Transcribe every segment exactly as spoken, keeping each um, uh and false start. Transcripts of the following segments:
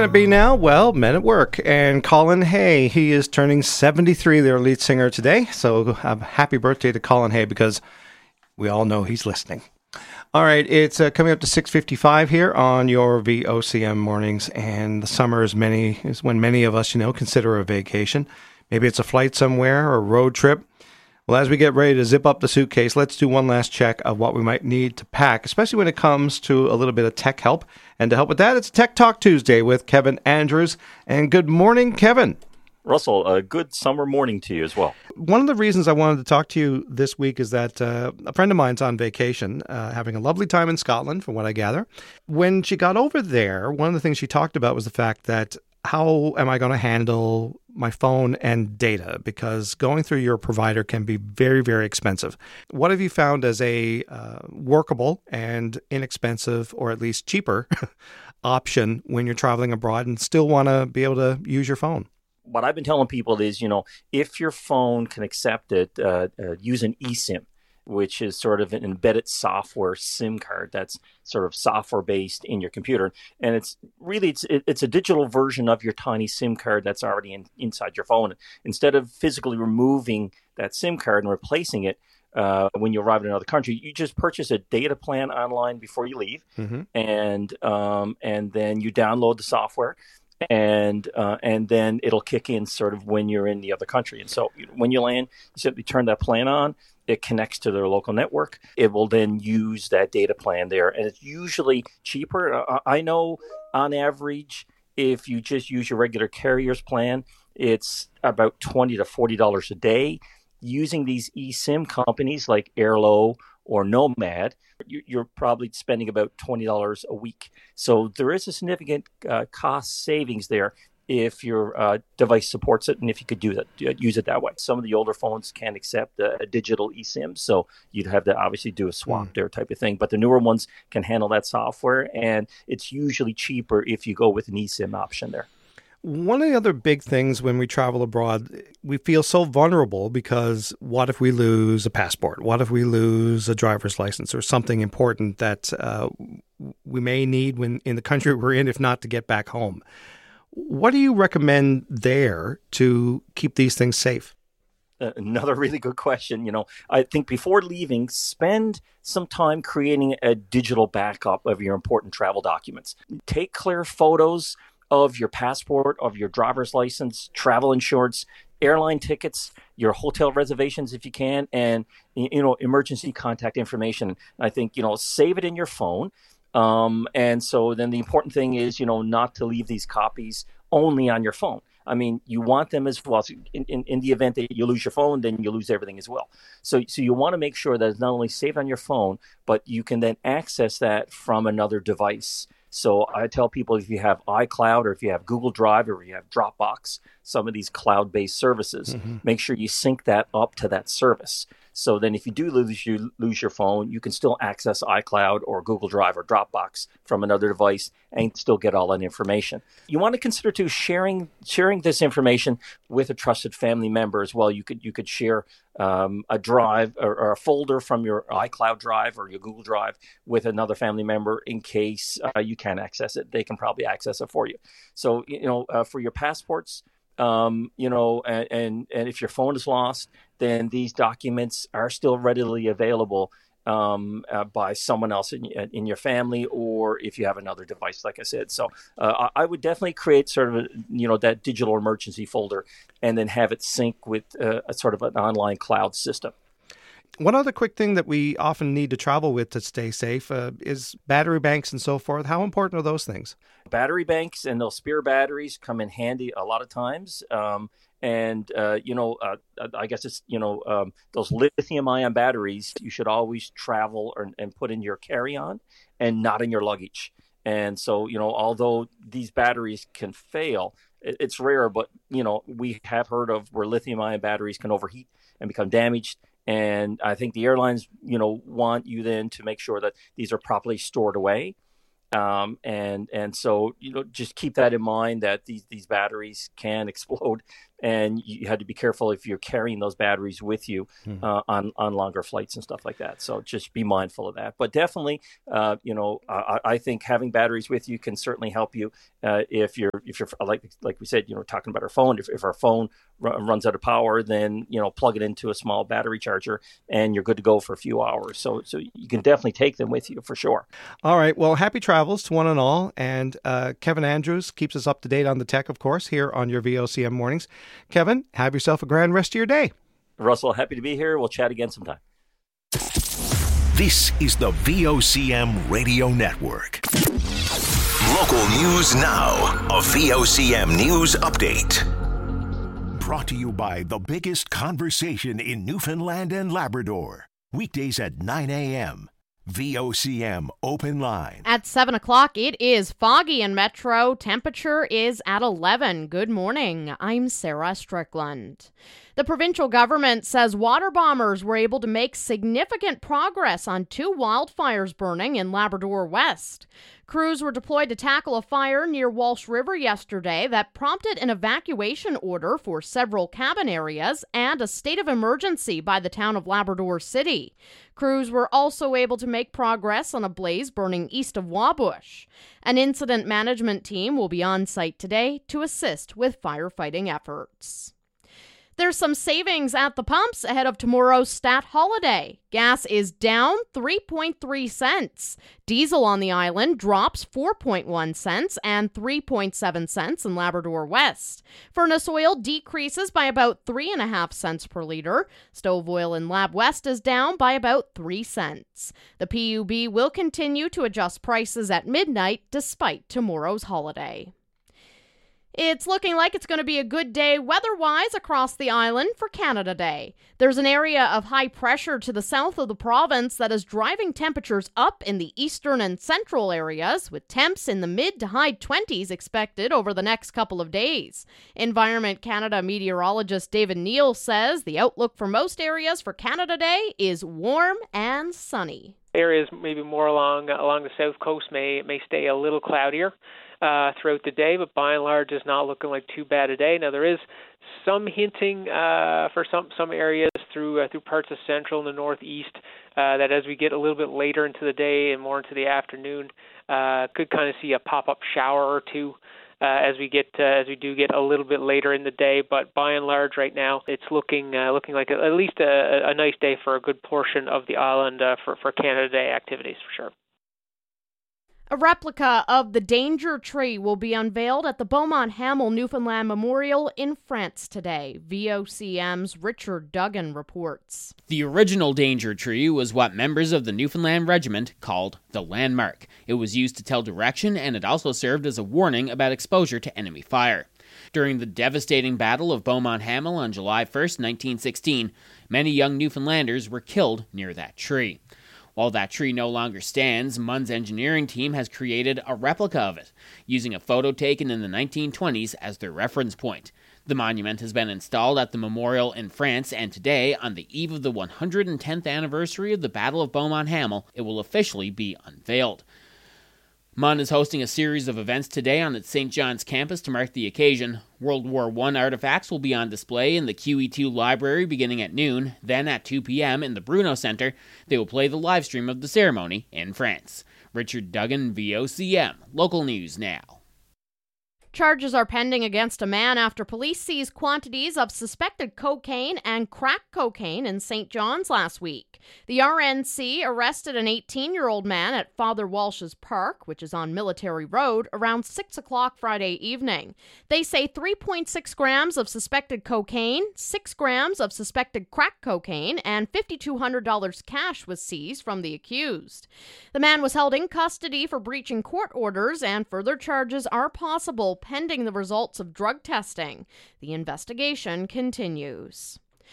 can it be now? Well, Men at Work. And Colin Hay, he is turning seventy-three, their lead singer today. So um, happy birthday to Colin Hay, because we all know he's listening. All right, it's uh, coming up to six fifty-five here on your V O C M mornings. And the summer is many is when many of us, you know, consider a vacation. Maybe it's a flight somewhere or a road trip. Well, as we get ready to zip up the suitcase, let's do one last check of what we might need to pack, especially when it comes to a little bit of tech help. And to help with that, it's Tech Talk Tuesday with Kevin Andrews. And good morning, Kevin. Russell, a good summer morning to you as well. One of the reasons I wanted to talk to you this week is that uh, a friend of mine's on vacation, uh, having a lovely time in Scotland, from what I gather. When she got over there, one of the things she talked about was the fact that how am I going to handle my phone and data? Because going through your provider can be very, very expensive. What have you found as a uh, workable and inexpensive, or at least cheaper, option when you're traveling abroad and still want to be able to use your phone? What I've been telling people is, you know, if your phone can accept it, uh, uh, use an eSIM, which is sort of an embedded software SIM card that's sort of software based in your computer. And it's really, it's it's a digital version of your tiny SIM card that's already in, inside your phone. Instead of physically removing that SIM card and replacing it uh, when you arrive in another country, you just purchase a data plan online before you leave. Mm-hmm. and um, and then you download the software. And uh, and then it'll kick in sort of when you're in the other country. And so when you land, you simply turn that plan on. It connects to their local network. It will then use that data plan there. And it's usually cheaper. Uh, I know on average, if you just use your regular carrier's plan, it's about twenty to forty dollars a day. Using these eSIM companies like Airlo or Nomad, you're probably spending about twenty dollars a week. So there is a significant uh, cost savings there if your uh, device supports it, and if you could do that, use it that way. Some of the older phones can't accept a, a digital eSIM, so you'd have to obviously do a swap mm. there type of thing. But the newer ones can handle that software, and it's usually cheaper if you go with an eSIM option there. One of the other big things when we travel abroad, we feel so vulnerable because what if we lose a passport? What if we lose a driver's license or something important that uh, we may need when in the country we're in, if not to get back home? What do you recommend there to keep these things safe? Another really good question. You know, I think before leaving, spend some time creating a digital backup of your important travel documents. Take clear photos of your passport, of your driver's license, travel insurance, airline tickets, your hotel reservations if you can, and, you know, emergency contact information. I think, you know, save it in your phone. Um, and so then the important thing is, you know, not to leave these copies only on your phone. I mean, you want them as well. So in, in, in the event that you lose your phone, then you lose everything as well. So, so you want to make sure that it's not only saved on your phone, but you can then access that from another device. So I tell people, if you have iCloud or if you have Google Drive or you have Dropbox, some of these cloud-based services, mm-hmm. make sure you sync that up to that service. So then if you do lose you lose your phone, you can still access iCloud or Google Drive or Dropbox from another device and still get all that information. You want to consider too sharing sharing this information with a trusted family member as well. You could you could share um, a drive or, or a folder from your iCloud Drive or your Google Drive with another family member in case uh, you can't access it. They can probably access it for you. So, you know, uh, for your passports, Um, you know, and, and, and if your phone is lost, then these documents are still readily available um, uh, by someone else in, in your family, or if you have another device, like I said. So uh, I would definitely create sort of, a, you know, that digital emergency folder and then have it sync with uh, a sort of an online cloud system. One other quick thing that we often need to travel with to stay safe uh, is battery banks and so forth. How important are those things? Battery banks and those spare batteries come in handy a lot of times. Um, and, uh, you know, uh, I guess it's, you know, um, those lithium ion batteries, you should always travel or, and put in your carry-on and not in your luggage. And so, you know, although these batteries can fail, it, it's rare, but, you know, we have heard of where lithium ion batteries can overheat and become damaged. And I think the airlines, you know, want you then to make sure that these are properly stored away. Um, and and so, you know, just keep that in mind, that these these batteries can explode, and you had to be careful if you're carrying those batteries with you Hmm. uh, on on longer flights and stuff like that. So just be mindful of that. But definitely, uh, you know, I, I think having batteries with you can certainly help you uh, if you're if you're like like we said, you know, talking about our phone. If, if our phone r- runs out of power, then, you know, plug it into a small battery charger, and you're good to go for a few hours. So so you can definitely take them with you for sure. All right. Well, happy travels to one and all. And uh, Kevin Andrews keeps us up to date on the tech, of course, here on your V O C M mornings. Kevin, have yourself a grand rest of your day. Russell, happy to be here. We'll chat again sometime. This is the V O C M Radio Network. Local news now. A V O C M News Update. Brought to you by the biggest conversation in Newfoundland and Labrador. Weekdays at nine a.m. V O C M Open Line. At seven o'clock, it is foggy in Metro. Temperature is at eleven. Good morning. I'm Sarah Strickland. The provincial government says water bombers were able to make significant progress on two wildfires burning in Labrador West. Crews were deployed to tackle a fire near Walsh River yesterday that prompted an evacuation order for several cabin areas and a state of emergency by the town of Labrador City. Crews were also able to make progress on a blaze burning east of Wabush. An incident management team will be on site today to assist with firefighting efforts. There's some savings at the pumps ahead of tomorrow's stat holiday. Gas is down three point three cents. Diesel on the island drops four point one cents and three point seven cents in Labrador West. Furnace oil decreases by about three point five cents per liter. Stove oil in Lab West is down by about three cents. The P U B will continue to adjust prices at midnight despite tomorrow's holiday. It's looking like it's going to be a good day weather-wise across the island for Canada Day. There's an area of high pressure to the south of the province that is driving temperatures up in the eastern and central areas, with temps in the mid to high twenties expected over the next couple of days. Environment Canada meteorologist David Neal says the outlook for most areas for Canada Day is warm and sunny. Areas maybe more along along the south coast may may stay a little cloudier Uh, throughout the day, but by and large is not looking like too bad a day. Now there is some hinting uh, for some some areas through uh, through parts of central and the northeast uh, that as we get a little bit later into the day and more into the afternoon, uh, could kind of see a pop-up shower or two uh, as we get uh, as we do get a little bit later in the day. But by and large, right now it's looking uh, looking like a, at least a, a nice day for a good portion of the island uh, for for Canada Day activities for sure. A replica of the Danger Tree will be unveiled at the Beaumont Hamel Newfoundland Memorial in France today. V O C M's Richard Duggan reports. The original Danger Tree was what members of the Newfoundland Regiment called the landmark. It was used to tell direction, and it also served as a warning about exposure to enemy fire. During the devastating Battle of Beaumont Hamel on July first, nineteen sixteen, many young Newfoundlanders were killed near that tree. While that tree no longer stands, Munn's engineering team has created a replica of it, using a photo taken in the nineteen twenties as their reference point. The monument has been installed at the memorial in France, and today, on the eve of the one hundred tenth anniversary of the Battle of Beaumont Hamel, it will officially be unveiled. Munn is hosting a series of events today on its Saint John's campus to mark the occasion. World War One artifacts will be on display in the Q E two library beginning at noon. Then at two p.m. in the Bruno Center, they will play the live stream of the ceremony in France. Richard Duggan, V O C M. Local News Now. Charges are pending against a man after police seized quantities of suspected cocaine and crack cocaine in Saint John's last week. The R N C arrested an eighteen-year-old man at Father Walsh's Park, which is on Military Road, around six o'clock Friday evening. They say three point six grams of suspected cocaine, six grams of suspected crack cocaine, and five thousand two hundred dollars cash was seized from the accused. The man was held in custody for breaching court orders, and further charges are possible pending the results of drug testing. The investigation continues.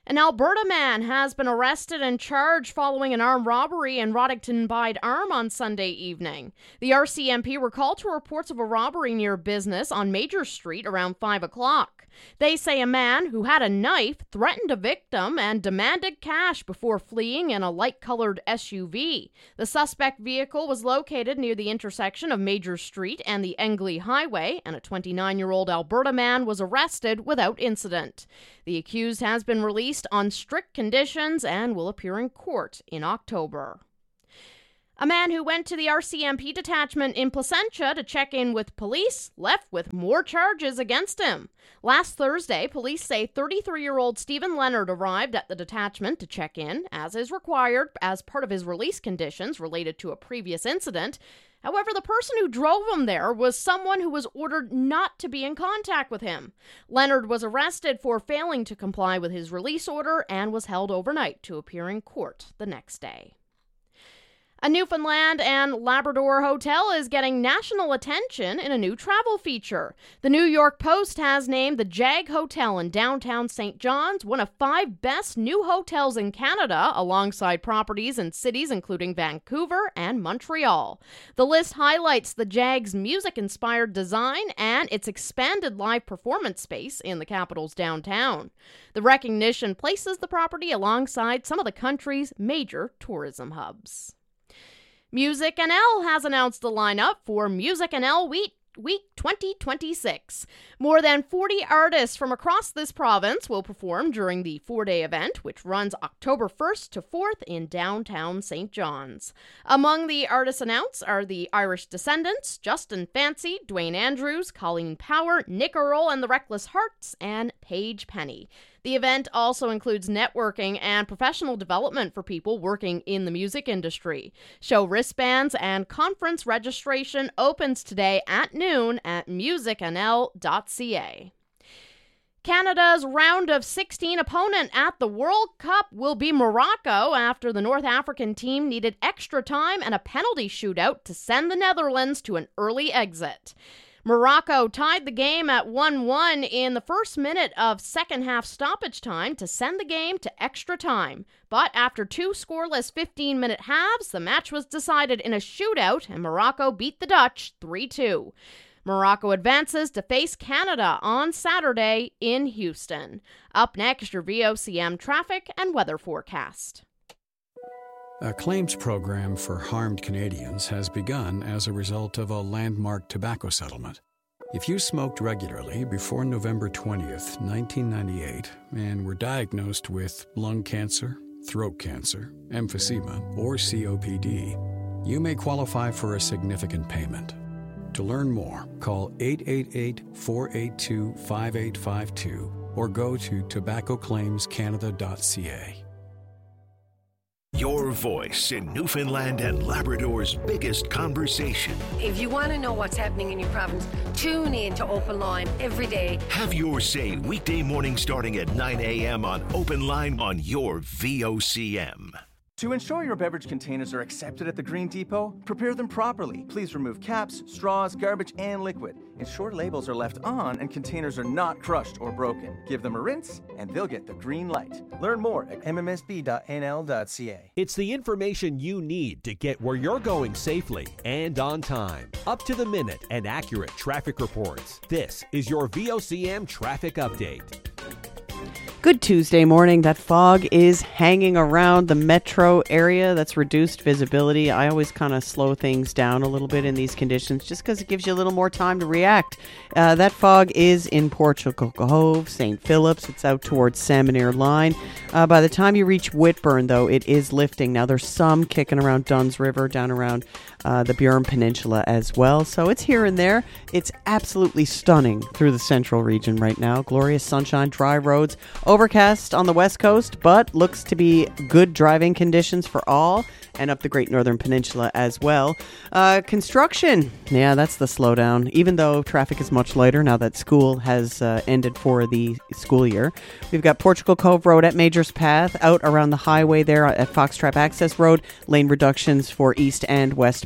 An Alberta man has been arrested and charged following an armed robbery in Roddickton Bide Arm on Sunday evening. The R C M P were called to reports of a robbery near a business on Major Street around five o'clock. They say a man who had a knife threatened a victim and demanded cash before fleeing in a light-colored S U V. The suspect vehicle was located near the intersection of Major Street and the Engley Highway, and a twenty-nine-year-old Alberta man was arrested without incident. The accused has been released on strict conditions and will appear in court in October. A man who went to the R C M P detachment in Placentia to check in with police left with more charges against him. Last Thursday, police say thirty-three-year-old Stephen Leonard arrived at the detachment to check in, as is required as part of his release conditions related to a previous incident. However, the person who drove him there was someone who was ordered not to be in contact with him. Leonard was arrested for failing to comply with his release order and was held overnight to appear in court the next day. A Newfoundland and Labrador hotel is getting national attention in a new travel feature. The New York Post has named the Jag Hotel in downtown Saint John's one of five best new hotels in Canada, alongside properties in cities including Vancouver and Montreal. The list highlights the Jag's music-inspired design and its expanded live performance space in the capital's downtown. The recognition places the property alongside some of the country's major tourism hubs. Music N L has announced the lineup for Music N L Week Week twenty twenty-six. More than forty artists from across this province will perform during the four-day event, which runs October first to fourth in downtown Saint John's. Among the artists announced are the Irish Descendants, Justin Fancy, Dwayne Andrews, Colleen Power, Nick Earl and the Reckless Hearts, and Paige Penny. The event also includes networking and professional development for people working in the music industry. Show wristbands and conference registration opens today at noon at music n l dot c a. Canada's round of sixteen opponent at the World Cup will be Morocco after the North African team needed extra time and a penalty shootout to send the Netherlands to an early exit. Morocco tied the game at one one in the first minute of second-half stoppage time to send the game to extra time. But after two scoreless fifteen-minute halves, the match was decided in a shootout, and Morocco beat the Dutch three two. Morocco advances to face Canada on Saturday in Houston. Up next, your V O C M traffic and weather forecast. A claims program for harmed Canadians has begun as a result of a landmark tobacco settlement. If you smoked regularly before November twentieth, nineteen ninety-eight, and were diagnosed with lung cancer, throat cancer, emphysema, or C O P D, you may qualify for a significant payment. To learn more, call eight eight eight, four eight two, five eight five two or go to tobacco claims canada dot c a. Your voice in Newfoundland and Labrador's biggest conversation. If you want to know what's happening in your province, tune in to Open Line every day. Have your say weekday morning starting at nine a.m. on Open Line on your V O C M. To ensure your beverage containers are accepted at the Green Depot, prepare them properly. Please remove caps, straws, garbage, and liquid. Ensure labels are left on and containers are not crushed or broken. Give them a rinse and they'll get the green light. Learn more at m m s b dot n l dot c a. It's the information you need to get where you're going safely and on time. Up to the minute and accurate traffic reports. This is your V O C M Traffic Update. Good Tuesday morning. That fog is hanging around the metro area. That's reduced visibility. I always kind of slow things down a little bit in these conditions just because it gives you a little more time to react. Uh, that fog is in Portugal Cove, Saint Phillips. It's out towards Salmon Line. Uh, by the time you reach Whitburn, though, it is lifting. Now, there's some kicking around Duns River, down around uh, the Burin Peninsula as well. So it's here and there. It's absolutely stunning through the central region right now. Glorious sunshine, dry roads. Overcast on the west coast, but looks to be good driving conditions for all, and up the Great Northern Peninsula as well. Uh, construction, yeah, that's the slowdown, even though traffic is much lighter now that school has uh, ended for the school year. We've got Portugal Cove Road at Majors Path, out around the highway there at Foxtrap Access Road, lane reductions for east and westbound.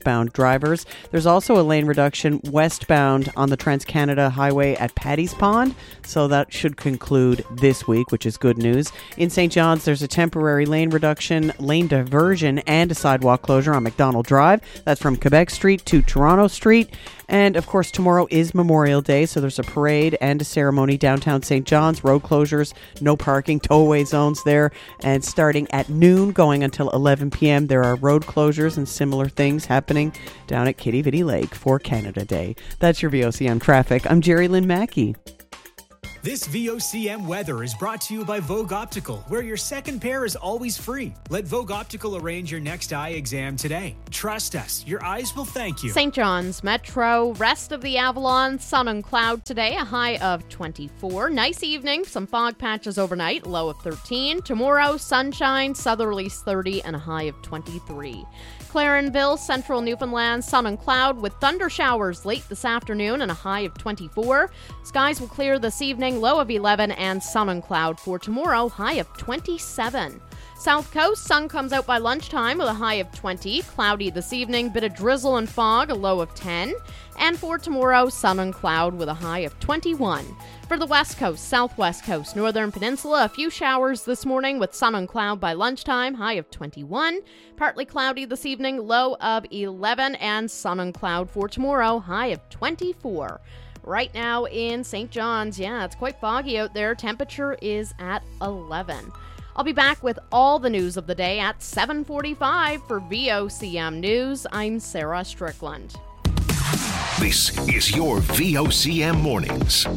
southbound drivers. There's also a lane reduction westbound on the Trans-Canada Highway at Paddy's Pond, so that should conclude this week, which is good news. In Saint John's, there's a temporary lane reduction, lane diversion, and a sidewalk closure on McDonald Drive. That's from Quebec Street to Toronto Street. And, of course, tomorrow is Memorial Day, so there's a parade and a ceremony downtown Saint John's. Road closures, no parking, tow-away zones there. And starting at noon, going until eleven p.m., there are road closures and similar things happening down at Kitty Vitty Lake for Canada Day. That's your V O C M traffic. I'm Jerry Lynn Mackey. This V O C M weather is brought to you by Vogue Optical, where your second pair is always free. Let Vogue Optical arrange your next eye exam today. Trust us, your eyes will thank you. Saint John's Metro, rest of the Avalon, sun and cloud today, a high of twenty-four. Nice evening, some fog patches overnight, low of thirteen. Tomorrow, sunshine, southerlies thirty, and a high of twenty-three. Clarenville, central Newfoundland, sun and cloud with thunder showers late this afternoon and a high of twenty-four. Skies will clear this evening, low of eleven, and sun and cloud for tomorrow, high of twenty-seven. South Coast, sun comes out by lunchtime with a high of twenty. Cloudy this evening, bit of drizzle and fog, a low of ten. And for tomorrow, sun and cloud with a high of twenty-one. For the West Coast, Southwest Coast, Northern Peninsula, a few showers this morning with sun and cloud by lunchtime, high of twenty-one. Partly cloudy this evening, low of eleven, and sun and cloud for tomorrow, high of twenty-four. Right now in Saint John's, yeah, it's quite foggy out there. Temperature is at eleven. I'll be back with all the news of the day at seven forty-five for V O C M News. I'm Sarah Strickland. This is your V O C M Mornings.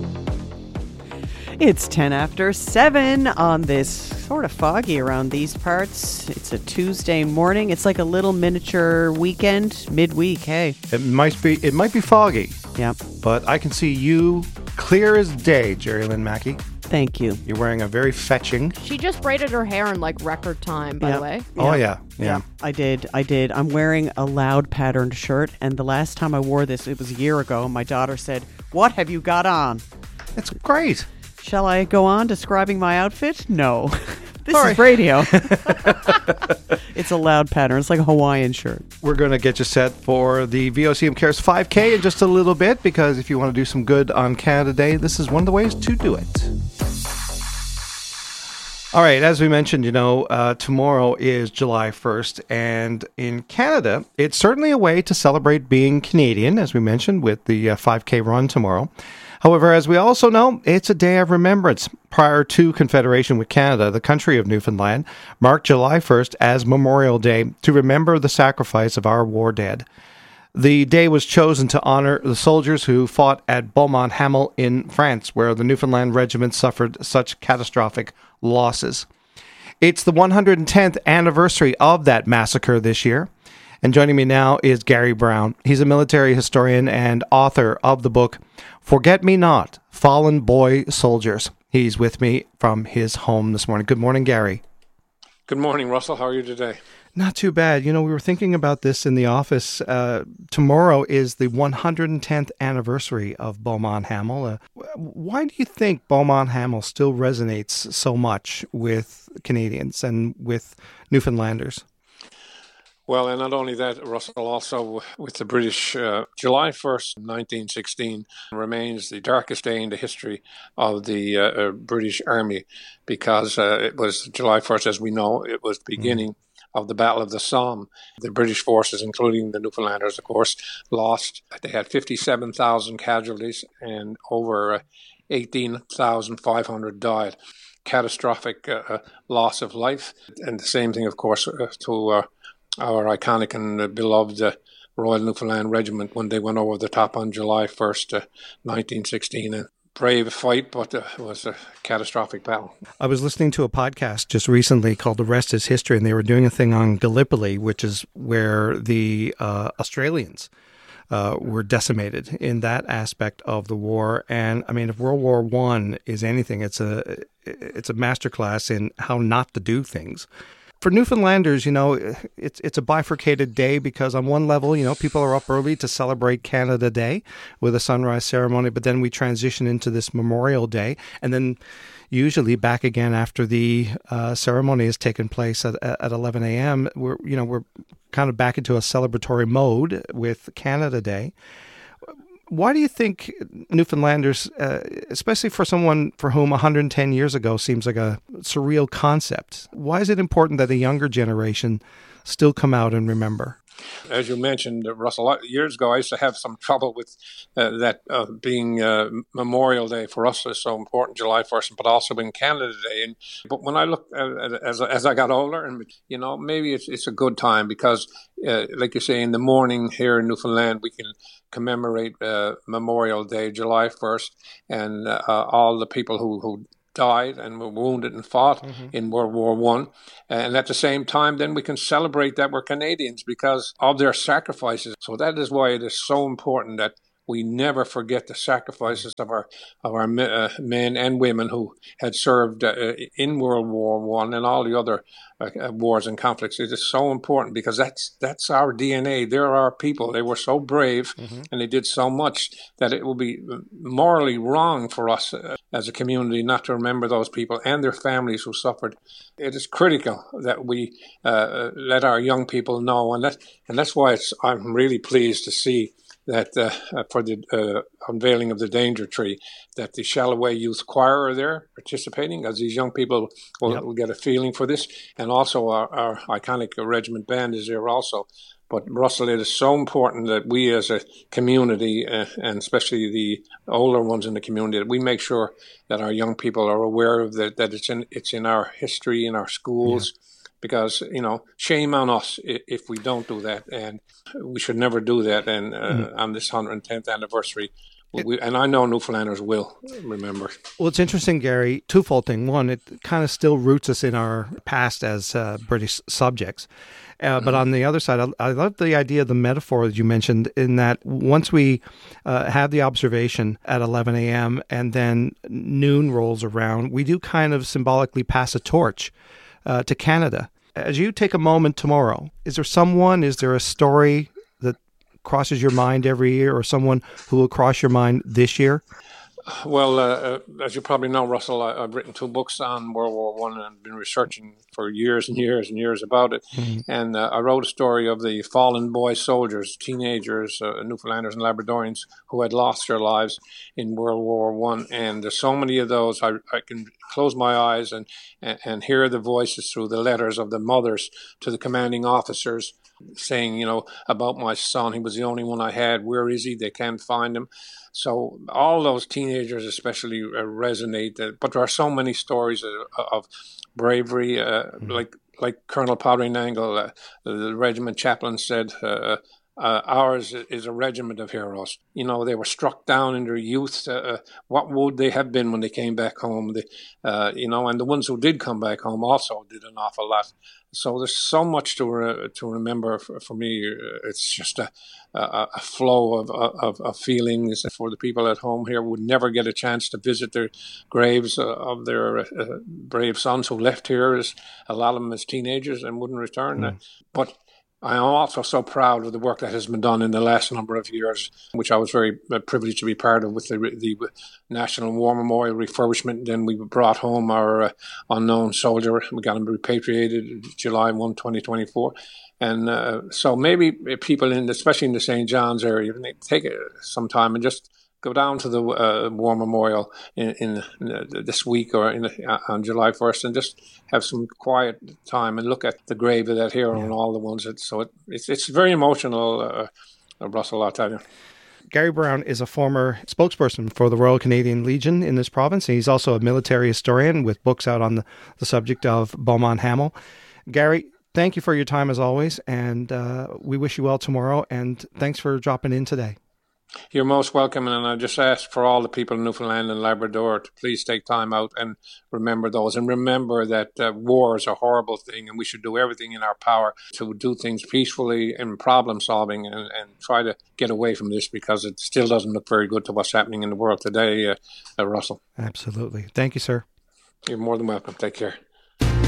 It's ten after seven on this sort of foggy around these parts. It's a Tuesday morning. It's like a little miniature weekend, midweek, hey. It might be it might be foggy. Yep. But I can see you clear as day, Jerry Lynn Mackey. Thank you. You're wearing a very fetching. She just braided her hair in like record time, by yep. the way. Oh, yep. yeah. yeah. Yeah. I did. I did. I'm wearing a loud patterned shirt. And the last time I wore this, it was a year ago. My daughter said, "What have you got on?" It's great. Shall I go on describing my outfit? No. This Sorry. is radio. It's a loud pattern. It's like a Hawaiian shirt. We're going to get you set for the V O C M Cares five K in just a little bit, because if you want to do some good on Canada Day, this is one of the ways to do it. All right, as we mentioned, you know, uh, tomorrow is July first, and in Canada, it's certainly a way to celebrate being Canadian, as we mentioned, with the uh, five K run tomorrow. However, as we also know, it's a day of remembrance. Prior to Confederation with Canada, the country of Newfoundland marked July first as Memorial Day to remember the sacrifice of our war dead. The day was chosen to honor the soldiers who fought at Beaumont-Hamel in France, where the Newfoundland Regiment suffered such catastrophic losses. It's the one hundred tenth anniversary of that massacre this year. And joining me now is Gary Brown. He's a military historian and author of the book, Forget Me Not, Fallen Boy Soldiers. He's with me from his home this morning. Good morning, Gary. Good morning, Russell. How are you today? Not too bad. You know, we were thinking about this in the office. Uh, tomorrow is the one hundred tenth anniversary of Beaumont-Hamel. Uh, why do you think Beaumont-Hamel still resonates so much with Canadians and with Newfoundlanders? Well, and not only that, Russell, also with the British, uh, July first, nineteen sixteen remains the darkest day in the history of the uh, uh, British Army, because uh, it was July first, as we know, it was the beginning mm. of the Battle of the Somme. The British forces, including the Newfoundlanders, of course, lost. They had fifty-seven thousand casualties and over uh, eighteen thousand five hundred died. Catastrophic uh, loss of life. And the same thing, of course, uh, to uh, our iconic and uh, beloved uh, Royal Newfoundland Regiment when they went over the top on July first, uh, nineteen sixteen. A brave fight, but uh, it was a catastrophic battle. I was listening to a podcast just recently called The Rest is History, and they were doing a thing on Gallipoli, which is where the uh, Australians uh, were decimated in that aspect of the war. And I mean, if World War One is anything, it's a it's a masterclass in how not to do things. For Newfoundlanders, you know, it's it's a bifurcated day because on one level, you know, people are up early to celebrate Canada Day with a sunrise ceremony, but then we transition into this Memorial Day, and then usually back again after the uh, ceremony has taken place at, at eleven a.m. We're you know we're kind of back into a celebratory mode with Canada Day. Why do you think Newfoundlanders, uh, especially for someone for whom one hundred ten years ago seems like a surreal concept, why is it important that the younger generation still come out and remember? As you mentioned, Russell, years ago I used to have some trouble with uh, that uh, being uh, Memorial Day for us is so important, July first, but also in Canada Day. And but when I look at it as as I got older, and you know, maybe it's it's a good time because, uh, like you say, in the morning here in Newfoundland, we can commemorate uh, Memorial Day, July first, and uh, all the people who who. died and were wounded and fought mm-hmm. in World War One, and at the same time, then we can celebrate that we're Canadians because of their sacrifices. So that is why it is so important that we never forget the sacrifices of our of our uh, men and women who had served uh, in World War One and all the other uh, wars and conflicts. It is so important because that's that's our D N A. They're our people. They were so brave mm-hmm. and they did so much that it will be morally wrong for us uh, as a community not to remember those people and their families who suffered. It is critical that we uh, let our young people know, and that and that's why it's, I'm really pleased to see that uh, for the uh, unveiling of the Danger Tree, that the Shalloway Youth Choir are there participating, as these young people will, yep. will get a feeling for this. And also our, our iconic regiment band is there also. But Russell, it is so important that we as a community, uh, and especially the older ones in the community, that we make sure that our young people are aware of that, that it's in it's in our history, in our schools. Yeah. Because, you know, shame on us if we don't do that. And we should never do that. And uh, mm-hmm. on this one hundred tenth anniversary, we, and I know Newfoundlanders will remember. Well, it's interesting, Gary, twofold thing. One, it kind of still roots us in our past as uh, British subjects. Uh, but on the other side, I, I love the idea of the metaphor that you mentioned in that once we uh, have the observation at eleven a.m. and then noon rolls around, we do kind of symbolically pass a torch uh, to Canada. As you take a moment tomorrow, is there someone, is there a story that crosses your mind every year or someone who will cross your mind this year? Well, uh, as you probably know, Russell, I, I've written two books on World War One and I've been researching for years and years and years about it. Mm-hmm. And uh, I wrote a story of the fallen boy soldiers, teenagers, uh, Newfoundlanders and Labradorians who had lost their lives in World War One. And there's so many of those, I, I can close my eyes and, and, and hear the voices through the letters of the mothers to the commanding officers saying, you know, about my son, he was the only one I had. Where is he? They can't find him. So all those teenagers especially uh, resonate. Uh, but there are so many stories of, of bravery, uh, mm-hmm. like like Colonel Padre Nangle, uh, the regiment chaplain said, uh, uh, ours is a regiment of heroes. You know, they were struck down in their youth. Uh, what would they have been when they came back home? They, uh, you know, and the ones who did come back home also did an awful lot. So there's so much to re- to remember for, for me. It's just a, a, a flow of, of, of feelings for the people at home here who would never get a chance to visit their graves uh, of their uh, brave sons who left here, as a lot of them as teenagers and wouldn't return. Mm. Uh, but I am also so proud of the work that has been done in the last number of years, which I was very privileged to be part of with the, the National War Memorial refurbishment. Then we brought home our uh, unknown soldier. We got him repatriated July first, twenty twenty-four. And uh, so maybe people, in, especially in the Saint John's area, they take some time and just go down to the uh, War Memorial in, in, in this week or in, uh, on July first and just have some quiet time and look at the grave of that hero yeah. and all the ones. That, so it, it's it's very emotional, uh, uh, Russell, I'll tell you. Gary Brown is a former spokesperson for the Royal Canadian Legion in this province. And he's also a military historian with books out on the, the subject of Beaumont Hamel. Gary, thank you for your time as always, and uh, we wish you well tomorrow, and thanks for dropping in today. You're most welcome, and I just ask for all the people in Newfoundland and Labrador to please take time out and remember those. And remember that uh, war is a horrible thing, and we should do everything in our power to do things peacefully and problem solving and, and try to get away from this, because it still doesn't look very good to what's happening in the world today, uh, uh, Russell. Absolutely. Thank you, sir. You're more than welcome. Take care.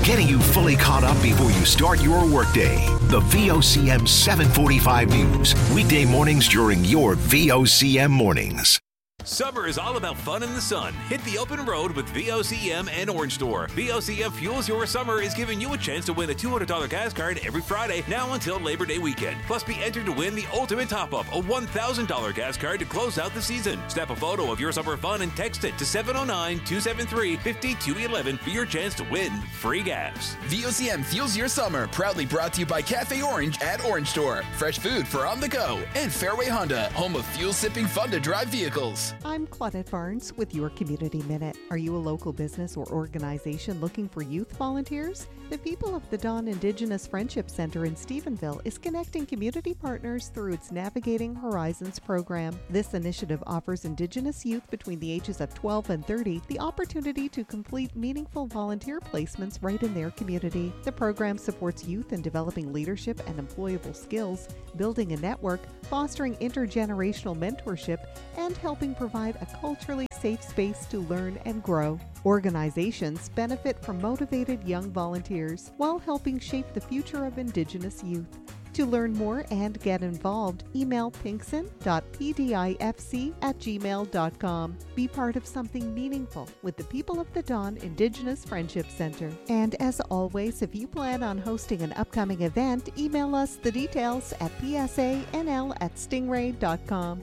getting you fully caught up before you start your workday. The V O C M seven forty-five News, weekday mornings during your V O C M mornings. Summer is all about fun in the sun. Hit the open road with V O C M and Orange Store. V O C M Fuels Your Summer is giving you a chance to win a two hundred dollars gas card every Friday, now until Labor Day weekend. Plus, be entered to win the ultimate top-up, a one thousand dollars gas card to close out the season. Snap a photo of your summer fun and text it to seven oh nine, two seven three, five two one one for your chance to win free gas. V O C M Fuels Your Summer, proudly brought to you by Cafe Orange at Orange Store. Fresh food for on the go. And Fairway Honda, home of fuel-sipping fun-to-drive vehicles. I'm Claudette Barnes with your Community Minute. Are you a local business or organization looking for youth volunteers? The People of the Dawn Indigenous Friendship Center in Stephenville is connecting community partners through its Navigating Horizons program. This initiative offers Indigenous youth between the ages of twelve and thirty the opportunity to complete meaningful volunteer placements right in their community. The program supports youth in developing leadership and employable skills, building a network, fostering intergenerational mentorship, and helping provide a culturally safe space to learn and grow. Organizations benefit from motivated young volunteers while helping shape the future of Indigenous youth. To learn more and get involved, email pinkson dot p d i f c at gmail dot com. Be part of something meaningful with the People of the Dawn Indigenous Friendship Center. And as always, if you plan on hosting an upcoming event, email us the details at p s a n l at stingray dot com.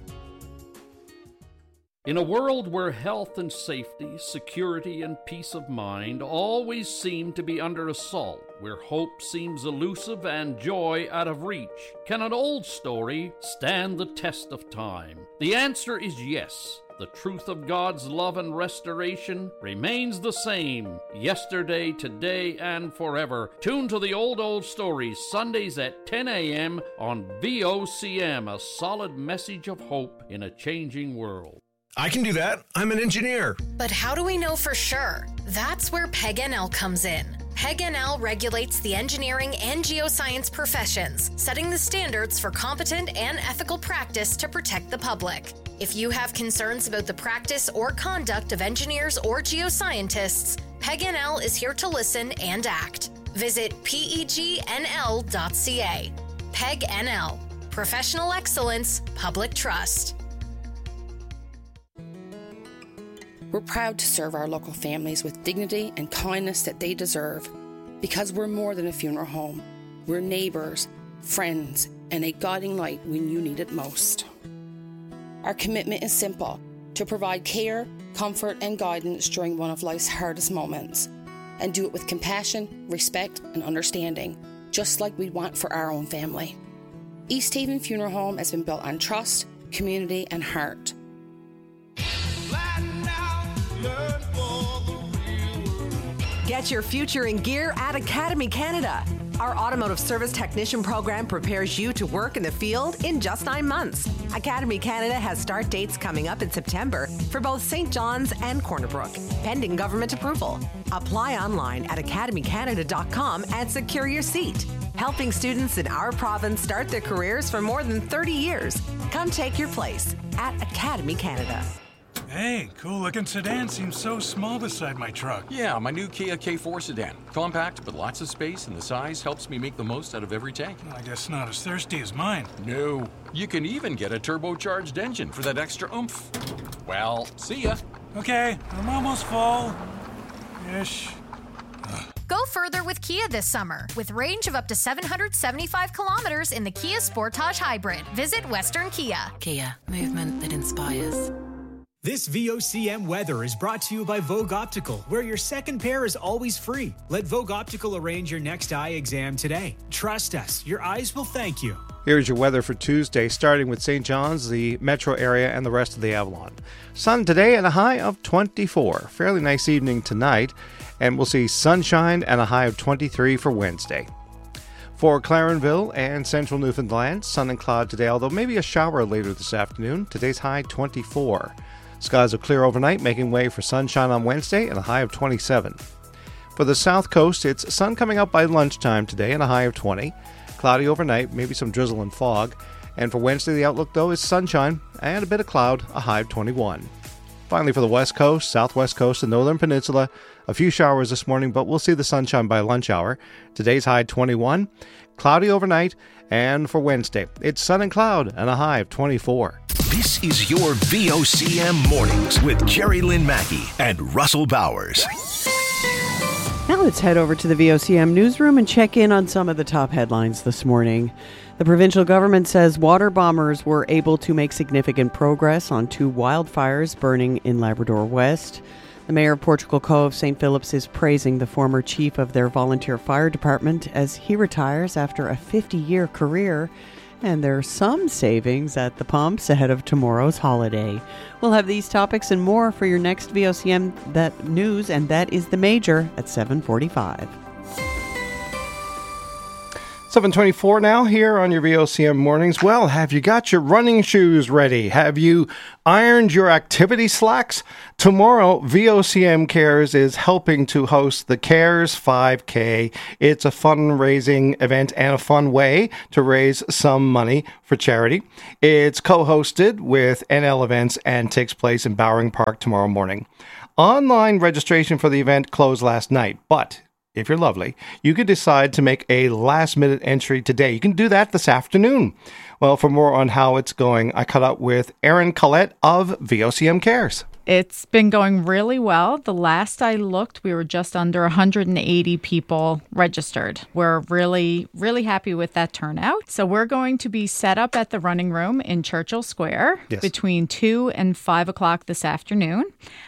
In a world where health and safety, security and peace of mind always seem to be under assault, where hope seems elusive and joy out of reach, can an old story stand the test of time? The answer is yes. The truth of God's love and restoration remains the same, yesterday, today, and forever. Tune to the Old Old Stories, Sundays at ten a.m. on V O C M, a solid message of hope in a changing world. I can do that. I'm an engineer. But how do we know for sure? That's where P E G N L comes in. P E G N L regulates the engineering and geoscience professions, setting the standards for competent and ethical practice to protect the public. If you have concerns about the practice or conduct of engineers or geoscientists, P E G N L is here to listen and act. Visit P E G N L dot C A. P E G N L. Professional excellence, public trust. We're proud to serve our local families with dignity and kindness that they deserve, because we're more than a funeral home. We're neighbours, friends, and a guiding light when you need it most. Our commitment is simple: to provide care, comfort, and guidance during one of life's hardest moments, and do it with compassion, respect, and understanding, just like we'd want for our own family. East Haven Funeral Home has been built on trust, community, and heart. Get your future in gear at Academy Canada. Our automotive service technician program prepares you to work in the field in just nine months. Academy Canada has start dates coming up in September for both Saint John's and Corner Brook, pending government approval. Apply online at academy canada dot com and secure your seat. Helping students in our province start their careers for more than thirty years. Come take your place at Academy Canada. Hey, cool-looking sedan seems so small beside my truck. Yeah, my new Kia K four sedan. Compact, but lots of space, and the size helps me make the most out of every tank. I guess not as thirsty as mine. No. You can even get a turbocharged engine for that extra oomph. Well, see ya. Okay, I'm almost full. Ish. Go further with Kia this summer, with range of up to seven hundred seventy-five kilometers in the Kia Sportage Hybrid. Visit Western Kia. Kia, movement that inspires. This V O C M weather is brought to you by Vogue Optical, where your second pair is always free. Let Vogue Optical arrange your next eye exam today. Trust us, your eyes will thank you. Here's your weather for Tuesday, starting with Saint John's, the metro area, and the rest of the Avalon. Sun today at a high of twenty-four. Fairly nice evening tonight, and we'll see sunshine and a high of twenty-three for Wednesday. For Clarenville and central Newfoundland, sun and cloud today, although maybe a shower later this afternoon. Today's high twenty-four. Skies will clear overnight, making way for sunshine on Wednesday and a high of twenty-seven. For the south coast, it's sun coming up by lunchtime today and a high of twenty. Cloudy overnight, maybe some drizzle and fog. And for Wednesday, the outlook, though, is sunshine and a bit of cloud, a high of twenty-one. Finally, for the west coast, southwest coast, and northern peninsula, a few showers this morning, but we'll see the sunshine by lunch hour. Today's high twenty-one, cloudy overnight, and for Wednesday, it's sun and cloud and a high of twenty-four. This is your V O C M Mornings with Jerry Lynn Mackey and Russell Bowers. Now let's head over to the V O C M newsroom and check in on some of the top headlines this morning. The provincial government says water bombers were able to make significant progress on two wildfires burning in Labrador West. The mayor of Portugal Cove, Saint Philip's, is praising the former chief of their volunteer fire department as he retires after a fifty-year career. And there's some savings at the pumps ahead of tomorrow's holiday. We'll have these topics and more for your next V O C M that news, and that is the major at seven forty-five. seven twenty-four now here on your V O C M Mornings. Well, have you got your running shoes ready? Have you ironed your activity slacks? Tomorrow, V O C M Cares is helping to host the Cares five K. It's a fundraising event and a fun way to raise some money for charity. It's co-hosted with N L Events and takes place in Bowring Park tomorrow morning. Online registration for the event closed last night, but if you're lovely, you could decide to make a last-minute entry today. You can do that this afternoon. Well, for more on how it's going, I caught up with Erin Collette of V O C M Cares. It's been going really well. The last I looked, we were just under one hundred eighty people registered. We're really, really happy with that turnout. So we're going to be set up at the Running Room in Churchill Square yes. between two and five o'clock this afternoon.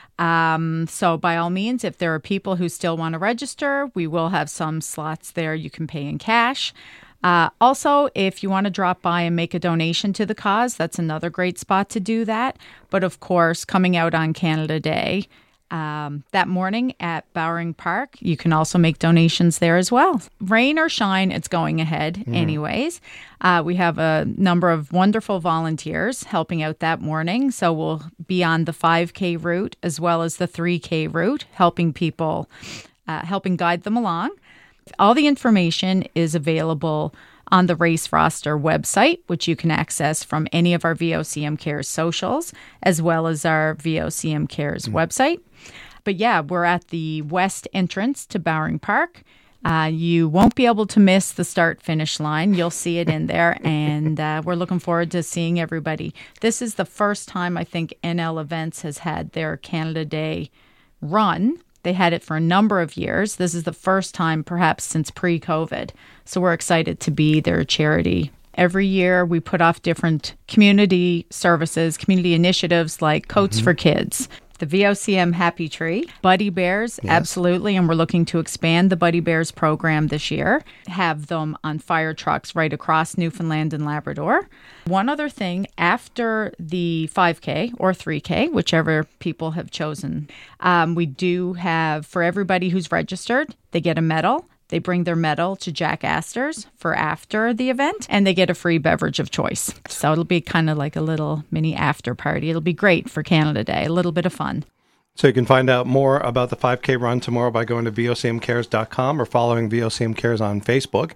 Um, so by all means, if there are people who still want to register, we will have some slots there you can pay in cash. Uh, also, if you want to drop by and make a donation to the cause, that's another great spot to do that. But of course, coming out on Canada Day, um, that morning at Bowring Park, you can also make donations there as well. Rain or shine, it's going ahead mm. anyways. Uh, we have a number of wonderful volunteers helping out that morning. So we'll be on the five K route as well as the three K route, helping people, uh, helping guide them along. All the information is available on the Race Roster website, which you can access from any of our V O C M Cares socials, as well as our V O C M Cares mm. website. But yeah, we're at the west entrance to Bowring Park. Uh, you won't be able to miss the start-finish line. You'll see it in there, and uh, we're looking forward to seeing everybody. This is the first time I think N L Events has had their Canada Day run. They had it for a number of years. This is the first time perhaps since pre-COVID. So we're excited to be their charity. Every year we put off different community services, community initiatives like Coats mm-hmm. for Kids, the V O C M Happy Tree, Buddy Bears, yes. absolutely. And we're looking to expand the Buddy Bears program this year, have them on fire trucks right across Newfoundland and Labrador. One other thing, after the five K or three K, whichever people have chosen, um, we do have, for everybody who's registered, they get a medal. They bring their medal to Jack Astor's for after the event, and they get a free beverage of choice. So it'll be kind of like a little mini after party. It'll be great for Canada Day, a little bit of fun. So you can find out more about the five K run tomorrow by going to V O C M cares dot com or following V O C M Cares on Facebook.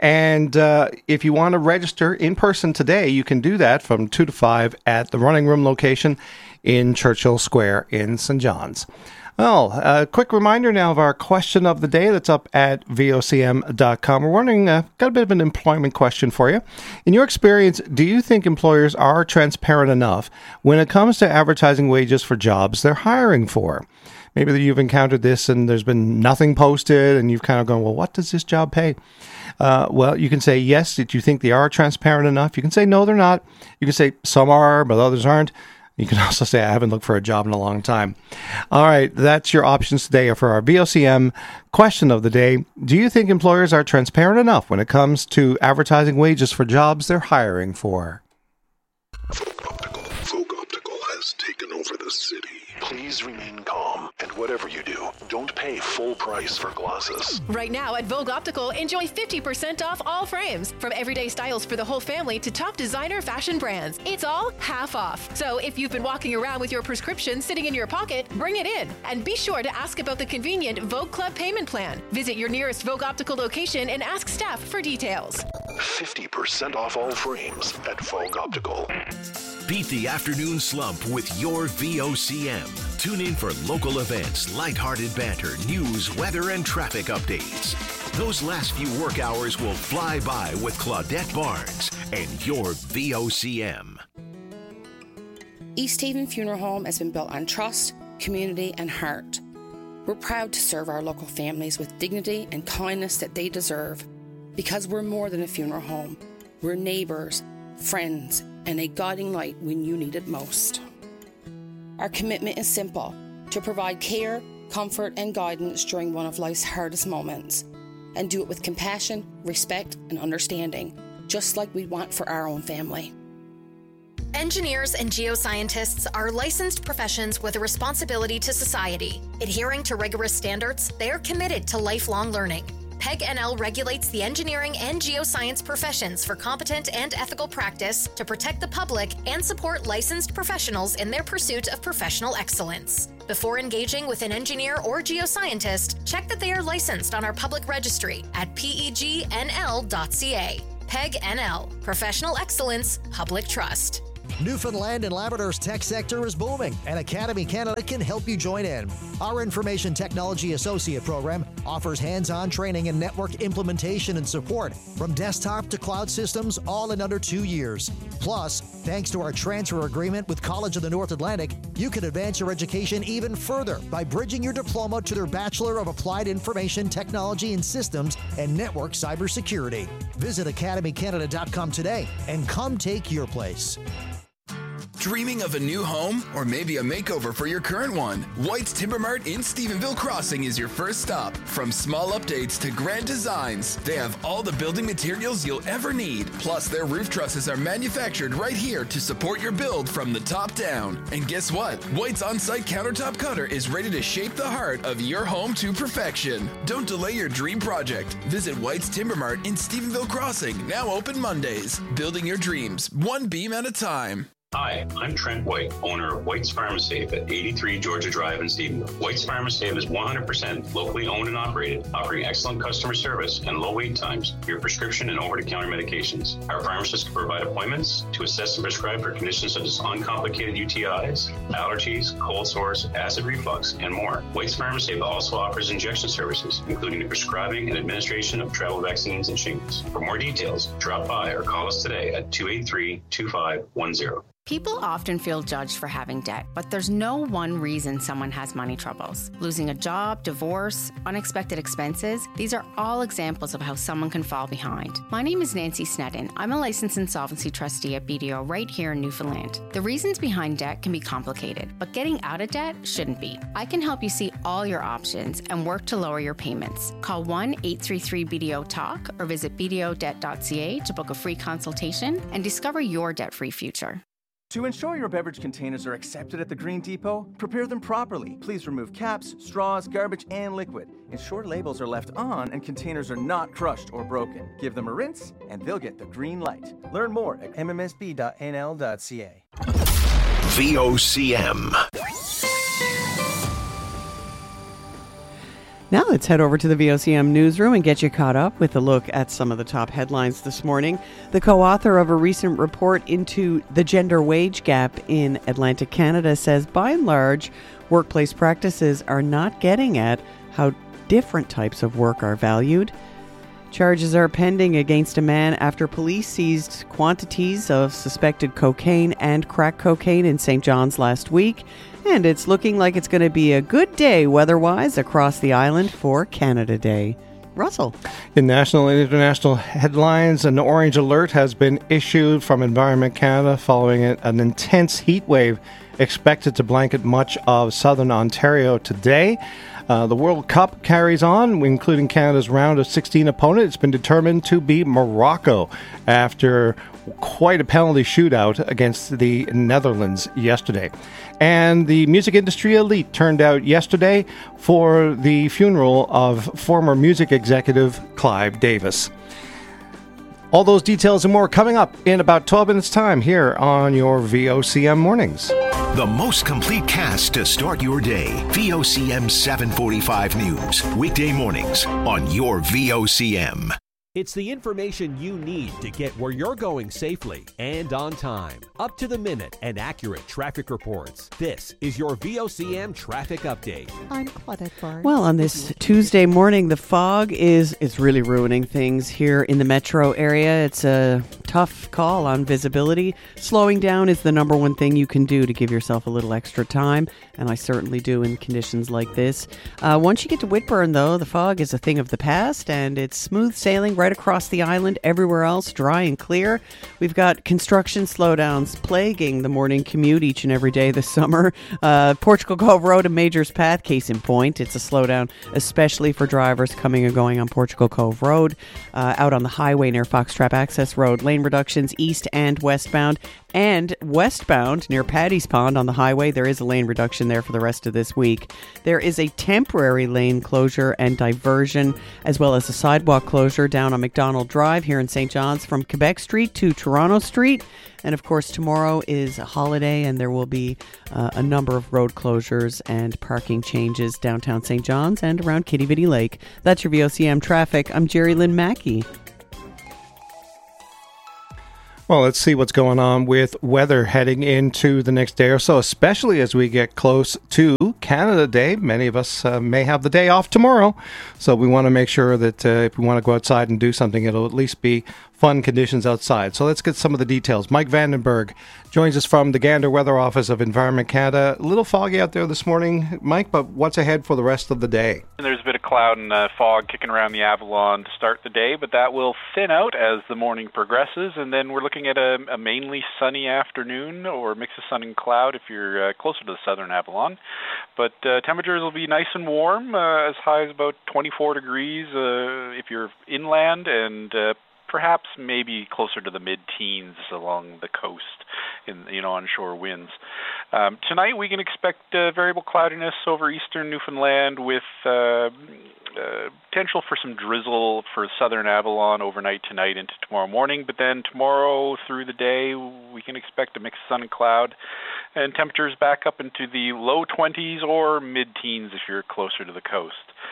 And uh, if you want to register in person today, you can do that from two to five at the Running Room location in Churchill Square in Saint John's. Well, a quick reminder now of our question of the day that's up at V O C M dot com. We're wondering, uh, got a bit of an employment question for you. In your experience, do you think employers are transparent enough when it comes to advertising wages for jobs they're hiring for? Maybe you've encountered this and there's been nothing posted and you've kind of gone, well, what does this job pay? Uh, well, you can say yes, that you think they are transparent enough. You can say no, they're not. You can say some are, but others aren't. You can also say, I haven't looked for a job in a long time. All right, that's your options today for our V O C M question of the day. Do you think employers are transparent enough when it comes to advertising wages for jobs they're hiring for? Folk Optical. Folk Optical has taken over the city. Please remain calm, and whatever you do, don't pay full price for glasses. Right now at Vogue Optical, enjoy fifty percent off all frames. From everyday styles for the whole family to top designer fashion brands. It's all half off. So if you've been walking around with your prescription sitting in your pocket, bring it in. And be sure to ask about the convenient Vogue Club payment plan. Visit your nearest Vogue Optical location and ask staff for details. fifty percent off all frames at Vogue Optical. Beat the afternoon slump with your V O C M. Tune in for local events, lighthearted banter, news, weather, and traffic updates. Those last few work hours will fly by with Claudette Barnes and your V O C M. East Haven Funeral Home has been built on trust, community, and heart. We're proud to serve our local families with dignity and kindness that they deserve. Because we're more than a funeral home. We're neighbours, friends, and a guiding light when you need it most. Our commitment is simple, to provide care, comfort, and guidance during one of life's hardest moments, and do it with compassion, respect, and understanding, just like we'd want for our own family. Engineers and geoscientists are licensed professions with a responsibility to society. Adhering to rigorous standards, they are committed to lifelong learning. PEG N L regulates the engineering and geoscience professions for competent and ethical practice to protect the public and support licensed professionals in their pursuit of professional excellence. Before engaging with an engineer or geoscientist, check that they are licensed on our public registry at P E G N L dot C A. PEG N L, Professional Excellence, Public Trust. Newfoundland and Labrador's tech sector is booming, and Academy Canada can help you join in. Our Information Technology Associate program offers hands-on training in network implementation and support, from desktop to cloud systems, all in under two years. Plus, thanks to our transfer agreement with College of the North Atlantic, you can advance your education even further by bridging your diploma to their Bachelor of Applied Information Technology and Systems and Network Cybersecurity. Visit academy canada dot com today and come take your place. Dreaming of a new home or maybe a makeover for your current one? White's Timber Mart in Stephenville Crossing is your first stop. From small updates to grand designs, they have all the building materials you'll ever need. Plus, their roof trusses are manufactured right here to support your build from the top down. And guess what? White's on-site countertop cutter is ready to shape the heart of your home to perfection. Don't delay your dream project. Visit White's Timber Mart in Stephenville Crossing, now open Mondays. Building your dreams, one beam at a time. Hi, I'm Trent White, owner of White's Pharmasafe at eighty-three Georgia Drive in Stephenville. White's Pharmasafe is one hundred percent locally owned and operated, offering excellent customer service and low wait times for your prescription and over-the-counter medications. Our pharmacists can provide appointments to assess and prescribe for conditions such as uncomplicated U T Is, allergies, cold sores, acid reflux, and more. White's Pharmasafe also offers injection services, including the prescribing and administration of travel vaccines and shingles. For more details, drop by or call us today at two eight three, two five one zero. People often feel judged for having debt, but there's no one reason someone has money troubles. Losing a job, divorce, unexpected expenses, these are all examples of how someone can fall behind. My name is Nancy Sneddon. I'm a licensed insolvency trustee at B D O right here in Newfoundland. The reasons behind debt can be complicated, but getting out of debt shouldn't be. I can help you see all your options and work to lower your payments. Call one eight three three B D O talk or visit b d o debt dot c a to book a free consultation and discover your debt-free future. To ensure your beverage containers are accepted at the Green Depot, prepare them properly. Please remove caps, straws, garbage, and liquid. Ensure labels are left on and containers are not crushed or broken. Give them a rinse, and they'll get the green light. Learn more at m m s b dot n l dot c a. V O C M. Now let's head over to the V O C M newsroom and get you caught up with a look at some of the top headlines this morning. The co-author of a recent report into the gender wage gap in Atlantic Canada says, by and large, workplace practices are not getting at how different types of work are valued. Charges are pending against a man after police seized quantities of suspected cocaine and crack cocaine in Saint John's last week. And it's looking like it's going to be a good day weather-wise across the island for Canada Day. Russell. In national and international headlines, an orange alert has been issued from Environment Canada following an intense heat wave expected to blanket much of southern Ontario today. Uh, the World Cup carries on, including Canada's round of sixteen opponent. It's been determined to be Morocco after quite a penalty shootout against the Netherlands yesterday. And the music industry elite turned out yesterday for the funeral of former music executive Clive Davis. All those details and more coming up in about twelve minutes' time here on your V O C M Mornings. The most complete cast to start your day. V O C M seven forty-five News. Weekday mornings on your V O C M. It's the information you need to get where you're going safely and on time. Up to the minute and accurate traffic reports. This is your V O C M Traffic Update. I'm Claudette Barnes. Well, on this Tuesday morning, the fog is, is really ruining things here in the metro area. It's a tough call on visibility. Slowing down is the number one thing you can do to give yourself a little extra time, and I certainly do in conditions like this. Uh, once you get to Whitburn, though, the fog is a thing of the past, and it's smooth sailing right across the island. Everywhere else, dry and clear. We've got construction slowdowns plaguing the morning commute each and every day this summer. Uh, Portugal Cove Road and Majors Path, case in point. It's a slowdown, especially for drivers coming and going on Portugal Cove Road. Uh, out on the highway near Foxtrap Access Road, lane reductions east and westbound. And westbound near Paddy's Pond on the highway, there is a lane reduction there for the rest of this week. There is a temporary lane closure and diversion, as well as a sidewalk closure down on McDonald Drive here in Saint John's from Quebec Street to Toronto Street. And of course, tomorrow is a holiday, and there will be uh, a number of road closures and parking changes downtown Saint John's and around Kitty Vitty Lake. That's your V O C M traffic. I'm Jerry Lynn Mackey. Well, let's see what's going on with weather heading into the next day or so, especially as we get close to Canada Day. Many of us uh, may have the day off tomorrow, so we want to make sure that uh, if we want to go outside and do something, it'll at least be fun conditions outside. So let's get some of the details. Mike Vandenberg joins us from the Gander Weather Office of Environment Canada. A little foggy out there this morning, Mike, but what's ahead for the rest of the day? There's a bit of cloud and uh, fog kicking around the Avalon to start the day, but that will thin out as the morning progresses, and then we're looking at a, a mainly sunny afternoon or a mix of sun and cloud if you're uh, closer to the southern Avalon. But uh, temperatures will be nice and warm, uh, as high as about twenty-four degrees uh, if you're inland, and uh, perhaps maybe closer to the mid-teens along the coast in, you know, onshore winds. Um, tonight we can expect uh, variable cloudiness over eastern Newfoundland with uh, uh, potential for some drizzle for southern Avalon overnight tonight into tomorrow morning, but then tomorrow through the day we can expect a mix of sun and cloud and temperatures back up into the low twenties or mid-teens if you're closer to the coast.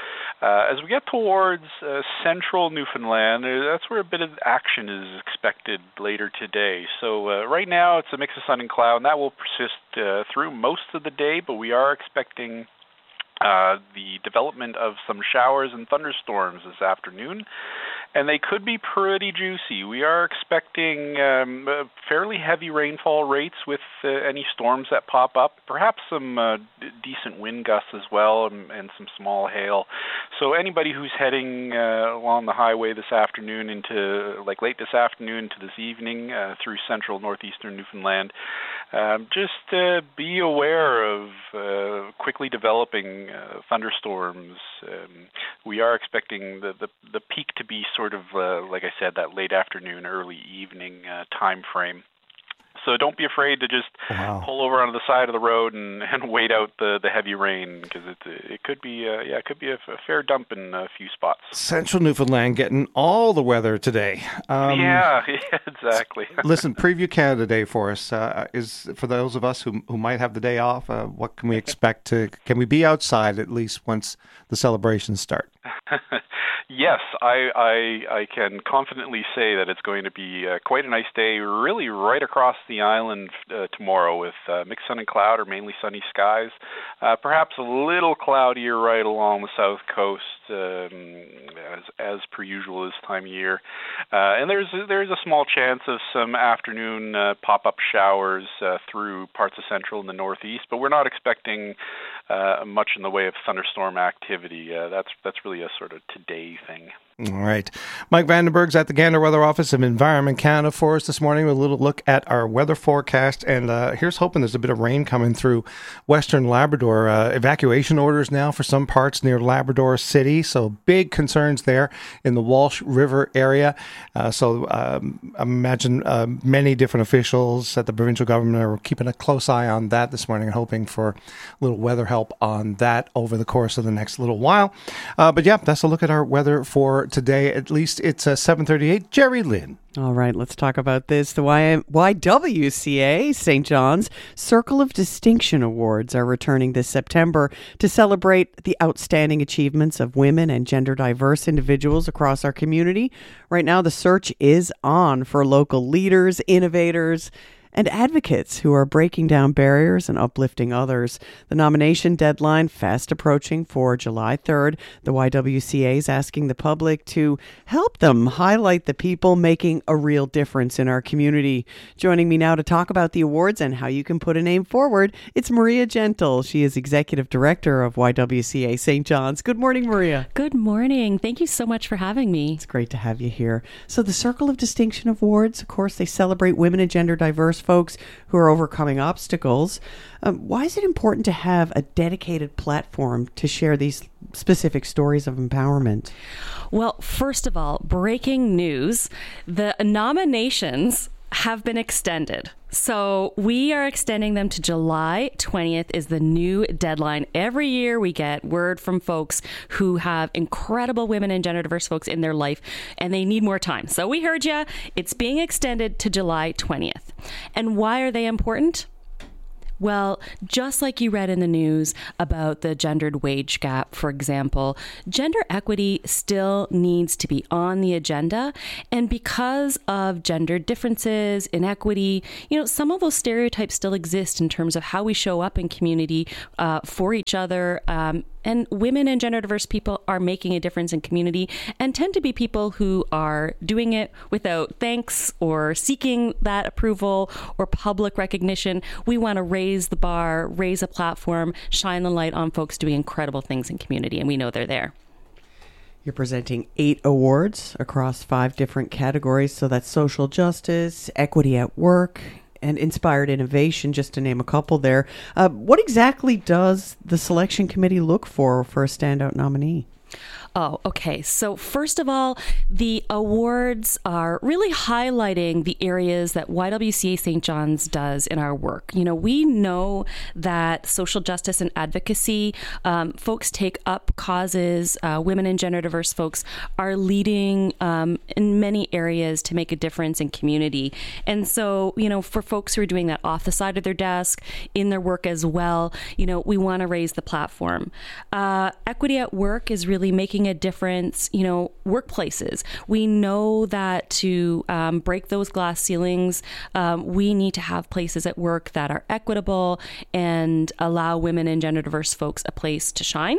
Uh, as we get towards uh, central Newfoundland, uh, that's where a bit of action is expected later today. So uh, right now it's a mix of sun and cloud, and that will persist uh, through most of the day, but we are expecting uh, the development of some showers and thunderstorms this afternoon, and they could be pretty juicy. We are expecting um, uh, fairly heavy rainfall rates with uh, any storms that pop up, perhaps some uh, d- decent wind gusts as well, and, and some small hail. So anybody who's heading uh, along the highway this afternoon into, like late this afternoon to this evening uh, through central northeastern Newfoundland, um, just uh, be aware of uh, quickly developing uh, thunderstorms. Um, we are expecting the, the, the peak to be sort of, uh, like I said, that late afternoon, early evening uh, time frame. So don't be afraid to just wow. pull over onto the side of the road and, and wait out the, the heavy rain, because it it could be uh, yeah it could be a, a fair dump in a few spots. Central Newfoundland getting all the weather today. Um, yeah, yeah, exactly. Listen, Preview Canada Day for us is is for those of us who who might have the day off. Uh, what can we expect to? Can we be outside at least once the celebrations start? Yes, I, I I can confidently say that it's going to be uh, quite a nice day, really right across the island uh, tomorrow with uh, mixed sun and cloud or mainly sunny skies. Uh, perhaps a little cloudier right along the south coast, um, as as per usual this time of year. Uh, and there's there's a small chance of some afternoon uh, pop-up showers uh, through parts of central and the northeast, but we're not expecting uh, much in the way of thunderstorm activity. Uh, that's that's really a sort of today thing. All right. Mike Vandenberg's at the Gander Weather Office of Environment Canada for us this morning with a little look at our weather forecast. And uh, here's hoping there's a bit of rain coming through Western Labrador. Uh, evacuation orders now for some parts near Labrador City. So big concerns there in the Walsh River area. Uh, so um, I imagine uh, many different officials at the provincial government are keeping a close eye on that this morning and hoping for a little weather help on that over the course of the next little while. Uh, but yeah, that's a look at our weather for for today. At least it's uh, seven thirty-eight. Jerry Lynn. All right, let's talk about this. The y- Y W C A Saint John's Circle of Distinction Awards are returning this September to celebrate the outstanding achievements of women and gender diverse individuals across our community. Right now, the search is on for local leaders, innovators, and advocates who are breaking down barriers and uplifting others. The nomination deadline fast approaching for July third. The Y W C A is asking the public to help them highlight the people making a real difference in our community. Joining me now to talk about the awards and how you can put a name forward, it's Maria Gentle. She is Executive Director of Y W C A Saint John's. Good morning, Maria. Good morning. Thank you so much for having me. It's great to have you here. So the Circle of Distinction Awards, of course, they celebrate women and gender diverse folks who are overcoming obstacles. Um, why is it important to have a dedicated platform to share these specific stories of empowerment? Well, first of all, breaking news, the nominations have been extended. So we are extending them to July twentieth is the new deadline. Every year we get word from folks who have incredible women and gender diverse folks in their life, and they need more time. So we heard you. It's being extended to July twentieth. And why are they important? Well, just like you read in the news about the gendered wage gap, for example, gender equity still needs to be on the agenda. And because of gender differences, inequity, you know, some of those stereotypes still exist in terms of how we show up in community uh, for each other. Um, And women and gender diverse people are making a difference in community and tend to be people who are doing it without thanks or seeking that approval or public recognition. We want to raise the bar, raise a platform, shine the light on folks doing incredible things in community, and we know they're there. You're presenting eight awards across five different categories. So that's social justice, equity at work, and inspired innovation, just to name a couple there. Uh, what exactly does the selection committee look for for a standout nominee? Oh, okay. So first of all, the awards are really highlighting the areas that Y W C A Saint John's does in our work. You know, we know that social justice and advocacy, um, folks take up causes, uh, women and gender diverse folks are leading um, in many areas to make a difference in community. And so, you know, for folks who are doing that off the side of their desk, in their work as well, you know, we want to raise the platform. Uh, equity at work is really making a difference, you know, workplaces. We know that to um, break those glass ceilings, um, we need to have places at work that are equitable and allow women and gender diverse folks a place to shine.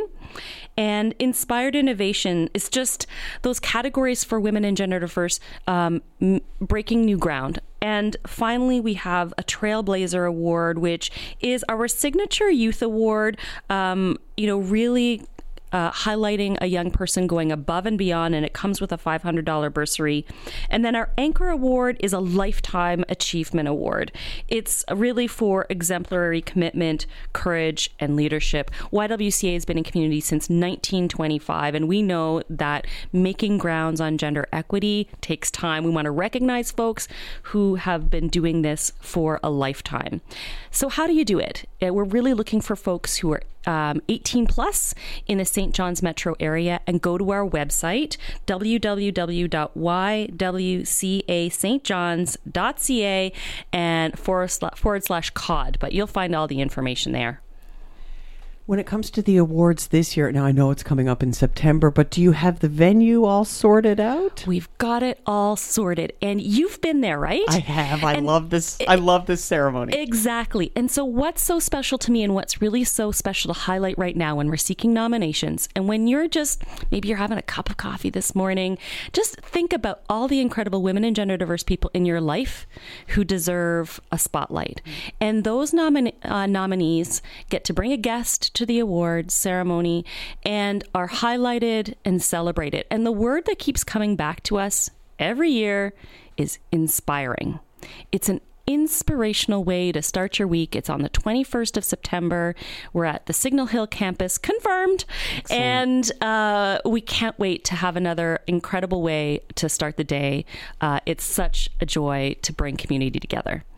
And inspired innovation is just those categories for women and gender diverse, um, m- breaking new ground. And finally, we have a Trailblazer Award, which is our signature youth award, um, you know, really Uh, highlighting a young person going above and beyond, and it comes with a five hundred dollars bursary. And then our Anchor Award is a Lifetime Achievement Award. It's really for exemplary commitment, courage, and leadership. Y W C A has been in community since nineteen twenty-five, and we know that making grounds on gender equity takes time. We want to recognize folks who have been doing this for a lifetime. So how do you do it? We're really looking for folks who are Um, eighteen plus in the Saint John's metro area, and go to our website, w w w dot y w c a s t johns dot c a and forward slash, forward slash C O D, but you'll find all the information there. When it comes to the awards this year, now I know it's coming up in September, but do you have the venue all sorted out? We've got it all sorted, and you've been there, right? I have. I and love this. It, I love this ceremony. Exactly. And so what's so special to me, and what's really so special to highlight right now when we're seeking nominations, and when you're just, maybe you're having a cup of coffee this morning, just think about all the incredible women and gender diverse people in your life who deserve a spotlight. Mm-hmm. And those nomin- uh, nominees get to bring a guest to the awards ceremony and are highlighted and celebrated. And the word that keeps coming back to us every year is inspiring. It's an inspirational way to start your week. It's on the twenty-first of September. We're at the Signal Hill campus, confirmed. Excellent. And uh, we can't wait to have another incredible way to start the day. Uh, it's such a joy to bring community together.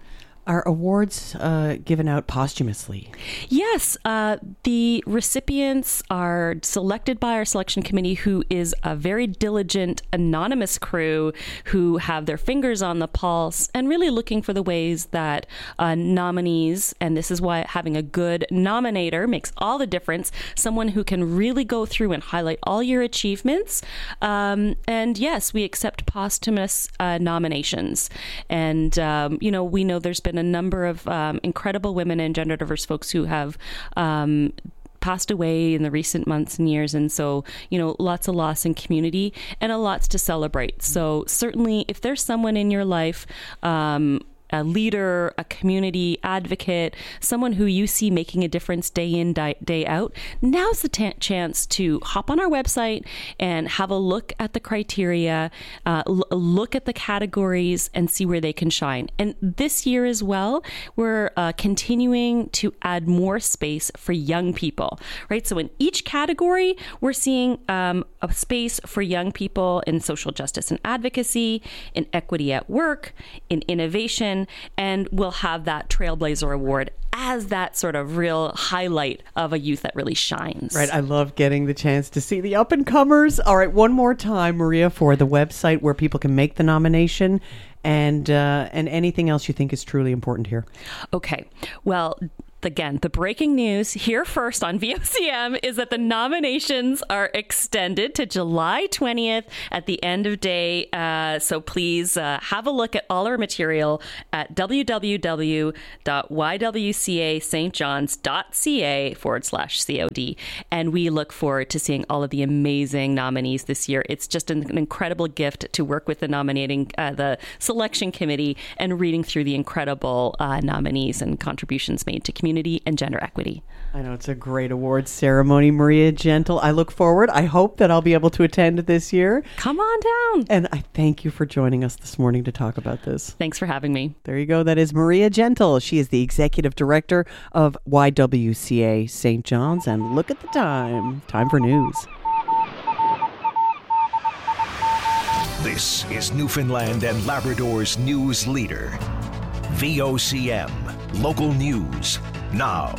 Are awards uh, given out posthumously? Yes. Uh, the recipients are selected by our selection committee, who is a very diligent, anonymous crew who have their fingers on the pulse and really looking for the ways that uh, nominees, and this is why having a good nominator makes all the difference, someone who can really go through and highlight all your achievements. Um, and yes, we accept posthumous uh, nominations. And, um, you know, we know there's been a number of um, incredible women and gender diverse folks who have um, passed away in the recent months and years. And so, you know, lots of loss in community and a lots to celebrate. So certainly if there's someone in your life, um, a leader, a community advocate, someone who you see making a difference day in, day out, now's the t- chance to hop on our website and have a look at the criteria, uh, l- look at the categories and see where they can shine. And this year as well, we're uh, continuing to add more space for young people, right? So in each category, we're seeing um, a space for young people in social justice and advocacy, in equity at work, in innovation, and we'll have that Trailblazer Award as that sort of real highlight of a youth that really shines. Right. I love getting the chance to see the up and comers. All right. One more time, Maria, for the website where people can make the nomination and uh, and anything else you think is truly important here. Okay. Well, again, the breaking news here first on V O C M is that the nominations are extended to July twentieth at the end of day. Uh, so please uh, have a look at all our material at www.ywcastjohns.ca forward slash COD. And we look forward to seeing all of the amazing nominees this year. It's just an, an incredible gift to work with the nominating, uh, the selection committee and reading through the incredible uh, nominees and contributions made to community and gender equity. I know it's a great awards ceremony, Maria Gentle. I look forward. I hope that I'll be able to attend this year. Come on down. And I thank you for joining us this morning to talk about this. Thanks for having me. There you go. That is Maria Gentle. She is the executive director of Y W C A Saint John's. And look at the time. Time for news. This is Newfoundland and Labrador's news leader. V O C M. Local news now.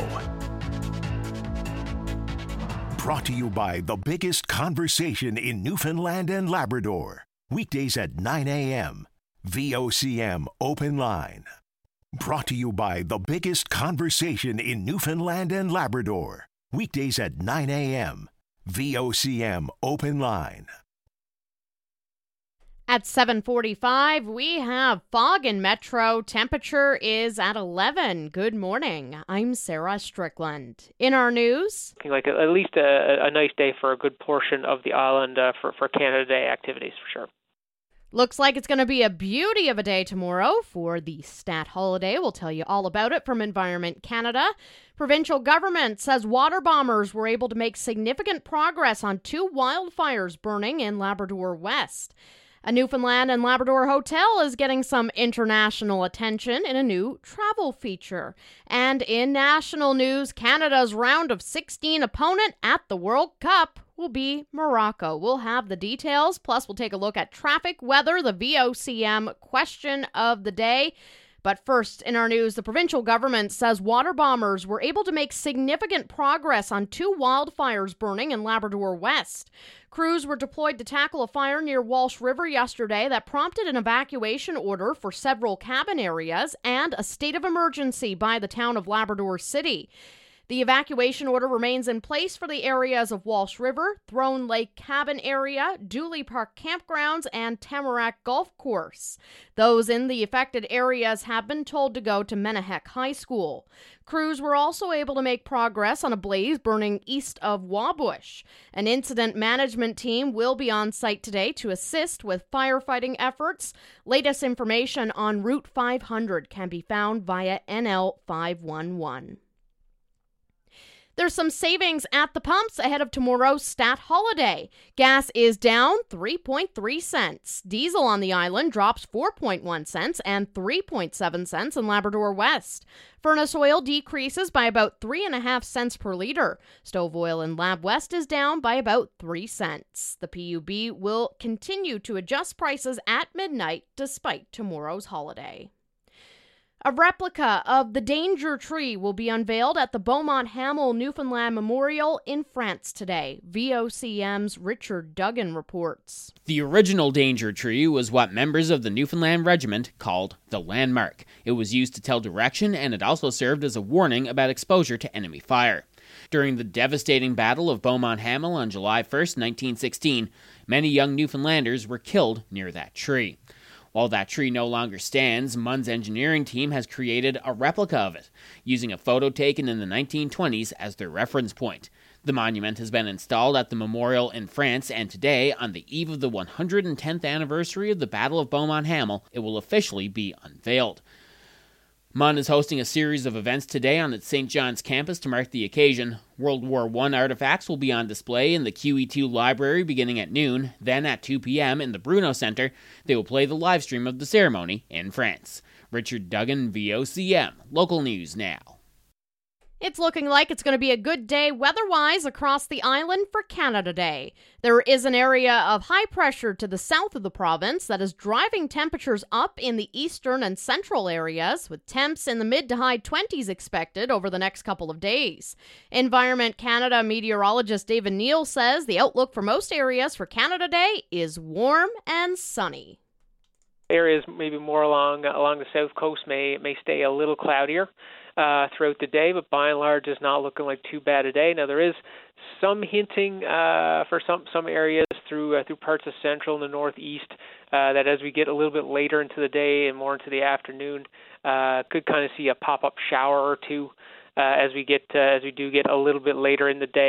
Brought to you by the biggest conversation in Newfoundland and Labrador. Weekdays at nine a.m. V O C M Open Line. Brought to you by the biggest conversation in Newfoundland and Labrador. Weekdays at nine a.m. V O C M Open Line. At seven forty-five, we have fog in Metro. Temperature is at eleven. Good morning. I'm Sarah Strickland. In our news, looking like at least a, a nice day for a good portion of the island uh, for, for Canada Day activities, for sure. Looks like it's going to be a beauty of a day tomorrow for the Stat holiday. We'll tell you all about it from Environment Canada. Provincial government says water bombers were able to make significant progress on two wildfires burning in Labrador West. A Newfoundland and Labrador hotel is getting some international attention in a new travel feature. And in national news, Canada's round of sixteen opponent at the World Cup will be Morocco. We'll have the details, plus we'll take a look at traffic, weather, the V O C M question of the day. But first, in our news, the provincial government says water bombers were able to make significant progress on two wildfires burning in Labrador West. Crews were deployed to tackle a fire near Walsh River yesterday that prompted an evacuation order for several cabin areas and a state of emergency by the town of Labrador City. The evacuation order remains in place for the areas of Walsh River, Throne Lake Cabin Area, Dooley Park Campgrounds, and Tamarack Golf Course. Those in the affected areas have been told to go to Menahek High School. Crews were also able to make progress on a blaze burning east of Wabush. An incident management team will be on site today to assist with firefighting efforts. Latest information on Route five hundred can be found via N L five one one. There's some savings at the pumps ahead of tomorrow's Stat holiday. Gas is down three point three cents. Diesel on the island drops four point one cents and three point seven cents in Labrador West. Furnace oil decreases by about three point five cents per liter. Stove oil in Lab West is down by about three cents. The P U B will continue to adjust prices at midnight despite tomorrow's holiday. A replica of the Danger Tree will be unveiled at the Beaumont-Hamel Newfoundland Memorial in France today. V O C M's Richard Duggan reports. The original Danger Tree was what members of the Newfoundland Regiment called the landmark. It was used to tell direction, and it also served as a warning about exposure to enemy fire. During the devastating Battle of Beaumont-Hamel on July first, nineteen sixteen, many young Newfoundlanders were killed near that tree. While that tree no longer stands, Munn's engineering team has created a replica of it, using a photo taken in the nineteen twenties as their reference point. The monument has been installed at the memorial in France, and today, on the eve of the one hundred tenth anniversary of the Battle of Beaumont-Hamel, it will officially be unveiled. Munn is hosting a series of events today on its Saint John's campus to mark the occasion. World War One artifacts will be on display in the Q E two library beginning at noon. Then at two p.m. in the Bruno Center, they will play the live stream of the ceremony in France. Richard Duggan, V O C M, Local News Now. It's looking like it's going to be a good day weather-wise across the island for Canada Day. There is an area of high pressure to the south of the province that is driving temperatures up in the eastern and central areas, with temps in the mid to high twenties expected over the next couple of days. Environment Canada meteorologist David Neal says the outlook for most areas for Canada Day is warm and sunny. Areas maybe more along along the south coast may may stay a little cloudier uh, throughout the day, but by and large is not looking like too bad a day. Now there is some hinting uh, for some some areas through uh, through parts of central and the northeast uh, that as we get a little bit later into the day and more into the afternoon, uh, could kind of see a pop-up shower or two uh, as we get uh, as we do get a little bit later in the day.